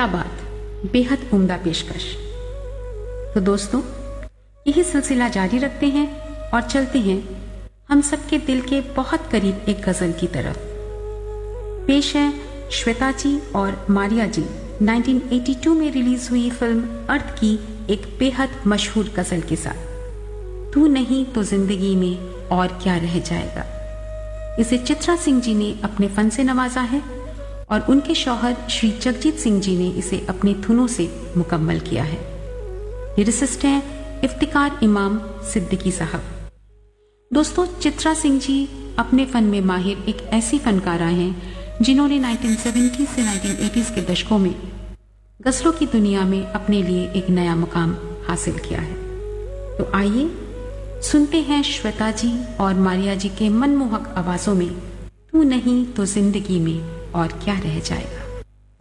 क्या बात, बेहद उम्दा पेशकश। तो दोस्तों, यही सिलसिला जारी रखते हैं और चलते हैं हम सबके दिल के बहुत करीब एक गजल की तरफ। पेश है श्वेता जी और मारिया जी 1982 में रिलीज हुई फिल्म अर्थ की एक बेहद मशहूर गजल के साथ, तू नहीं तो जिंदगी में और क्या रह जाएगा। इसे चित्रा सिंह जी ने अपने फन से नवाजा है और उनके शौहर श्री जगजीत सिंह जी ने इसे अपनी धुनों से मुकम्मल किया है। लिरिसिस्ट हैं इफ्तिकार इमाम सिद्दीकी साहब। दोस्तों, चित्रा सिंह जी अपने फन में माहिर एक ऐसी फनकारा हैं जिन्होंने 1970 से 1980 के दशकों में गजलों की दुनिया में अपने लिए एक नया मुकाम हासिल किया है। तो आइए सुनते हैं श्वेता जी और मारिया जी के मनमोहक आवाजों में तू नहीं तो जिंदगी में और क्या रह जाएगा।